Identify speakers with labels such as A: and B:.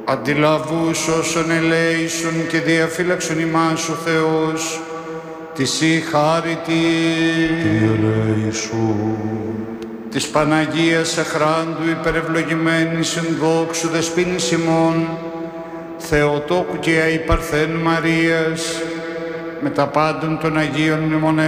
A: αντιλαβούς όσων ελέησον και διαφύλαξον ημάς ο Θεός, της η χάρητη,
B: Κύριε ελέησον.
A: της Παναγίας Αχράντου υπερευλογημένης εν δόξου δεσποίνης ημών, Θεοτόκου και αϊπαρθέν Μαρίας, με τα πάντων των Αγίων μνημονεύσεων,